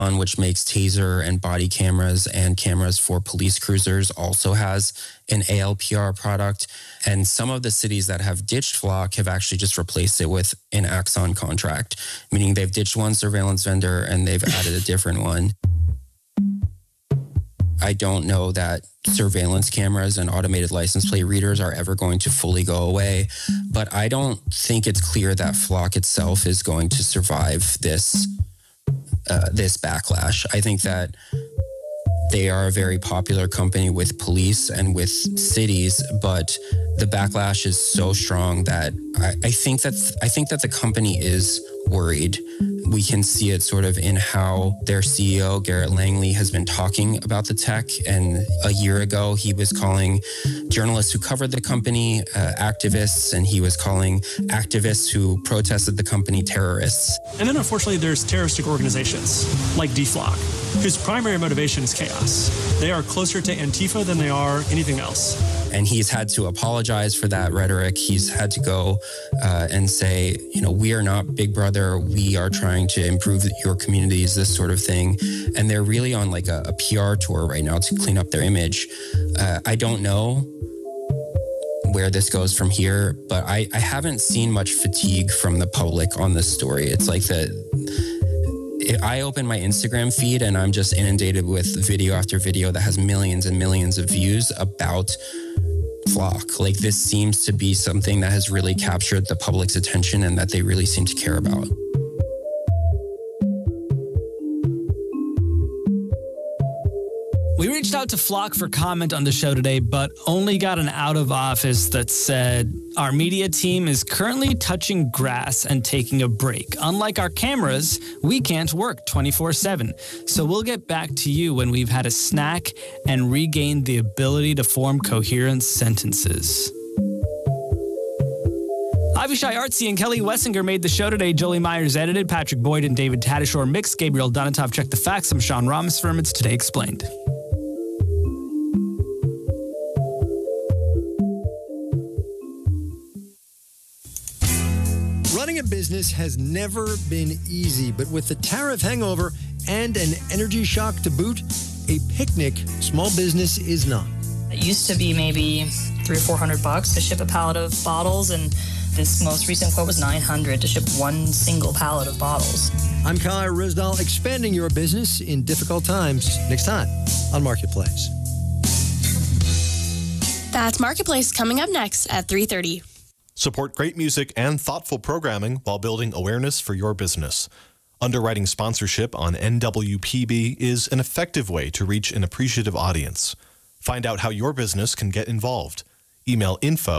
which makes taser and body cameras and cameras for police cruisers, also has an ALPR product. And some of the cities that have ditched Flock have actually just replaced it with an Axon contract, meaning they've ditched one surveillance vendor and they've added a different one. I don't know that surveillance cameras and automated license plate readers are ever going to fully go away, but I don't think it's clear that Flock itself is going to survive this backlash. I think that they are a very popular company with police and with cities, but the backlash is so strong that I think that the company is worried. We can see it sort of in how their CEO, Garrett Langley, has been talking about the tech. And a year ago, he was calling journalists who covered the company activists, and he was calling activists who protested the company terrorists. And then unfortunately, there's terroristic organizations like DFlock, whose primary motivation is chaos. They are closer to Antifa than they are anything else. And he's had to apologize for that rhetoric. He's had to go and say, we are not Big Brother. We are trying to improve your communities, this sort of thing. And they're really on like a PR tour right now to clean up their image. I don't know where this goes from here, but I haven't seen much fatigue from the public on this story. It's like I open my Instagram feed and I'm just inundated with video after video that has millions and millions of views about Flock. Like, this seems to be something that has really captured the public's attention and that they really seem to care about. We reached out to Flock for comment on the show today, but only got an out of office that said, our media team is currently touching grass and taking a break. Unlike our cameras, we can't work 24/7. So we'll get back to you when we've had a snack and regained the ability to form coherent sentences. Avishai Artsy and Kelly Wessinger made the show today. Jolie Myers edited. Patrick Boyd and David Tadashore mixed. Gabriel Donatov checked the facts. I'm Sean Rameswaram. It's Today Explained. Running a business has never been easy, but with the tariff hangover and an energy shock to boot, a picnic small business is not. It used to be maybe $300 or $400 to ship a pallet of bottles, and this most recent quote was $900 to ship one single pallet of bottles. I'm Kai Rizdal, expanding your business in difficult times. Next time on Marketplace. That's Marketplace coming up next at 3:30. Support great music and thoughtful programming while building awareness for your business. Underwriting sponsorship on NWPB is an effective way to reach an appreciative audience. Find out how your business can get involved. Email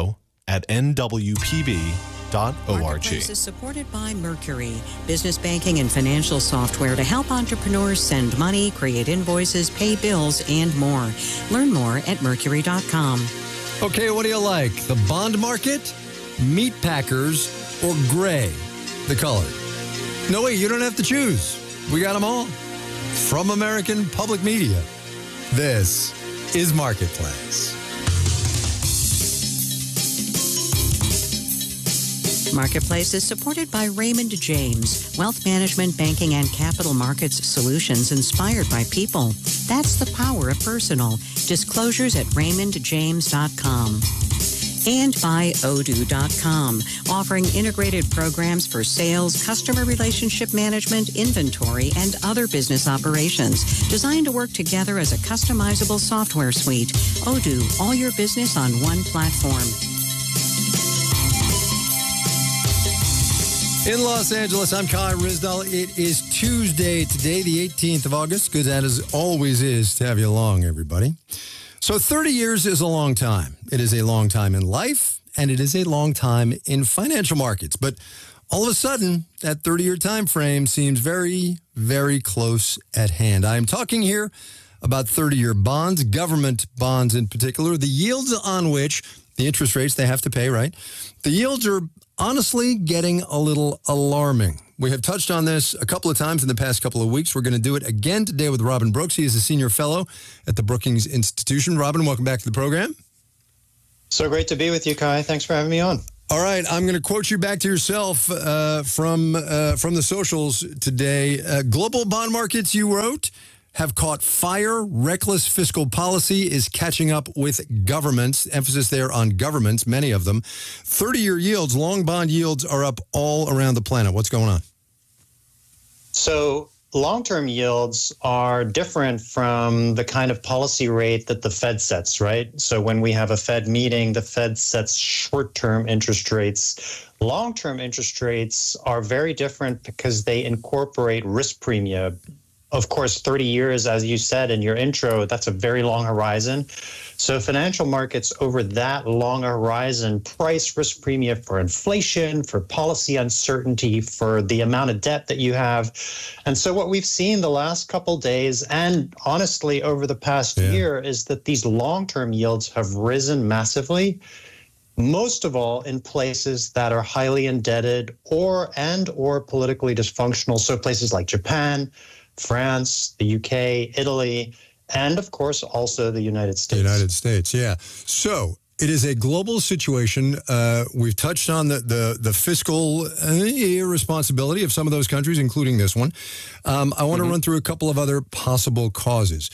info@nwpb.org. Marketplace is supported by Mercury, business banking and financial software to help entrepreneurs send money, create invoices, pay bills, and more. Learn more at mercury.com. Okay, what do you like? The bond market, meat packers, or gray, the color? No, wait, you don't have to choose. We got them all. From American Public Media, this is Marketplace. Marketplace is supported by Raymond James, wealth management, banking, and capital markets solutions inspired by people. That's the power of personal. Disclosures at raymondjames.com. And by Odoo.com, offering integrated programs for sales, customer relationship management, inventory, and other business operations, designed to work together as a customizable software suite. Odoo, all your business on one platform. In Los Angeles, I'm Kai Rizdal. It is Tuesday today, the 18th of August. Good as always is to have you along, everybody. So 30 years is a long time. It is a long time in life, and it is a long time in financial markets. But all of a sudden, that 30-year time frame seems very, very close at hand. I am talking here about 30-year bonds, government bonds in particular, the yields on which, the interest rates they have to pay, right? The yields are honestly getting a little alarming. We have touched on this a couple of times in the past couple of weeks. We're going to do it again today with Robin Brooks. He is a senior fellow at the Brookings Institution. Robin, welcome back to the program. So great to be with you, Kai. Thanks for having me on. All right, I'm going to quote you back to yourself from the socials today. Global bond markets, you wrote, have caught fire. Reckless fiscal policy is catching up with governments. Emphasis there on governments, many of them. 30-year yields, long bond yields are up all around the planet. What's going on? So long-term yields are different from the kind of policy rate that the Fed sets, right? So when we have a Fed meeting, the Fed sets short-term interest rates. Long-term interest rates are very different because they incorporate risk premia. Of course, 30 years, as you said in your intro, that's a very long horizon. So financial markets over that long horizon price risk premia for inflation, for policy uncertainty, for the amount of debt that you have. And so what we've seen the last couple days, and honestly over the past year, is that these long-term yields have risen massively, most of all in places that are highly indebted or politically dysfunctional. So places like Japan, France, the UK, Italy, and of course also the United States. The United States, yeah. So it is a global situation. We've touched on the fiscal irresponsibility of some of those countries, including this one. I want to run through a couple of other possible causes.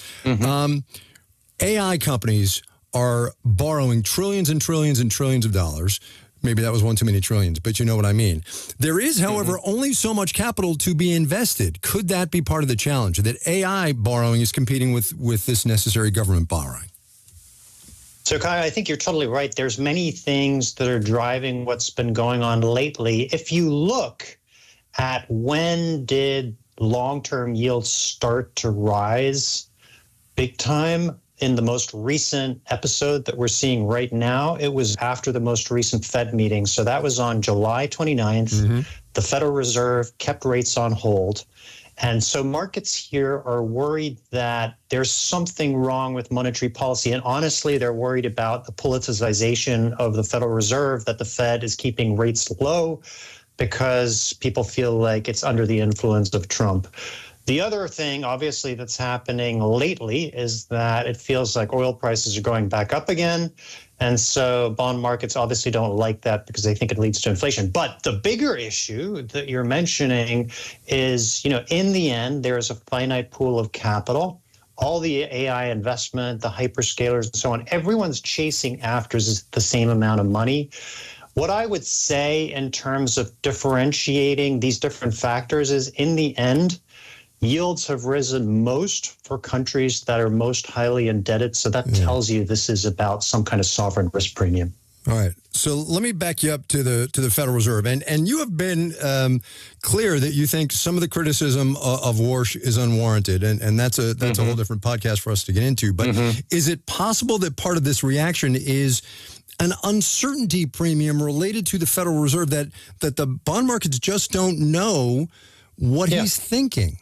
AI companies are borrowing trillions and trillions and trillions of dollars. Maybe that was one too many trillions, but you know what I mean. There is, however, only so much capital to be invested. Could that be part of the challenge, that AI borrowing is competing with this necessary government borrowing? So, Kai, I think you're totally right. There's many things that are driving what's been going on lately. If you look at when did long-term yields start to rise big time, in the most recent episode that we're seeing right now, it was after the most recent Fed meeting. So that was on July 29th. The Federal Reserve kept rates on hold. And so markets here are worried that there's something wrong with monetary policy. And honestly, they're worried about the politicization of the Federal Reserve, that the Fed is keeping rates low because people feel like it's under the influence of Trump. The other thing, obviously, that's happening lately is that it feels like oil prices are going back up again. And so bond markets obviously don't like that because they think it leads to inflation. But the bigger issue that you're mentioning is, in the end, there's a finite pool of capital. All the AI investment, the hyperscalers and so on, everyone's chasing after the same amount of money. What I would say in terms of differentiating these different factors is, in the end, yields have risen most for countries that are most highly indebted. So that tells you this is about some kind of sovereign risk premium. All right. So let me back you up to the Federal Reserve. And you have been clear that you think some of the criticism of Warsh is unwarranted. And that's a whole different podcast for us to get into. But is it possible that part of this reaction is an uncertainty premium related to the Federal Reserve, that the bond markets just don't know what he's thinking?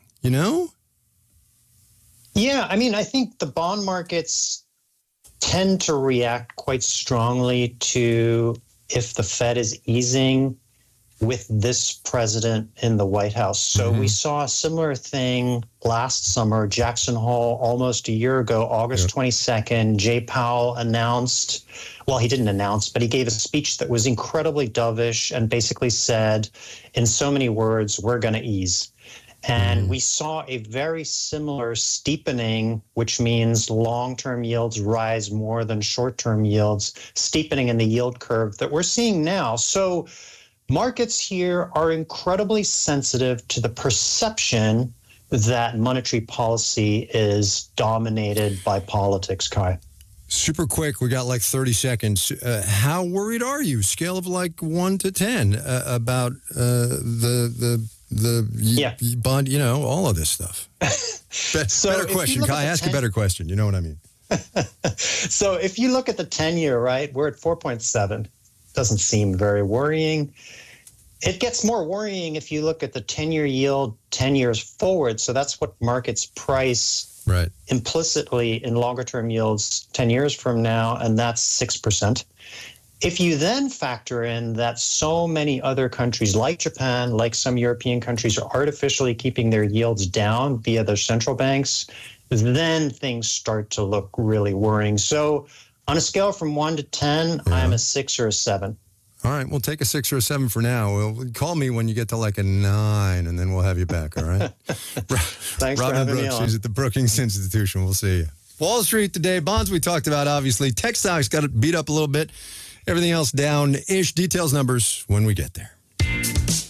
Yeah, I think the bond markets tend to react quite strongly to if the Fed is easing with this president in the White House. So we saw a similar thing last summer, Jackson Hole, almost a year ago, August 22nd. Jay Powell announced, well, he didn't announce, but he gave a speech that was incredibly dovish and basically said, in so many words, we're going to ease. And we saw a very similar steepening, which means long-term yields rise more than short-term yields, steepening in the yield curve that we're seeing now. So markets here are incredibly sensitive to the perception that monetary policy is dominated by politics, Kai. Super quick, we got like 30 seconds. How worried are you, scale of like 1 to 10, about the bond, all of this stuff? Better question, Kai. Ask a better question. You know what I mean? So if you look at the 10-year, right, we're at 4.7. Doesn't seem very worrying. It gets more worrying if you look at the 10-year yield 10 years forward. So that's what markets price implicitly in longer-term yields 10 years from now, and that's 6%. If you then factor in that so many other countries like Japan, like some European countries, are artificially keeping their yields down via their central banks, then things start to look really worrying. So on a scale from 1 to 10, I'm a 6 or a 7. All right, we'll take a 6 or a 7 for now. Call me when you get to like a 9, and then we'll have you back, all right? Thanks Robin for having Brooks, me on. he's at the Brookings Institution. We'll see you. Wall Street today. Bonds we talked about, obviously. Tech stocks got it beat up a little bit. Everything else down-ish. Details, numbers when we get there.